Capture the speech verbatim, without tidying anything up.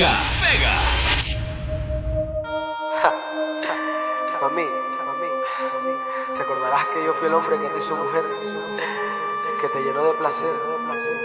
Vega. Vega. Mami, mami, te acordarás que yo fui el hombre que te hizo mujer, que te llenó de placer.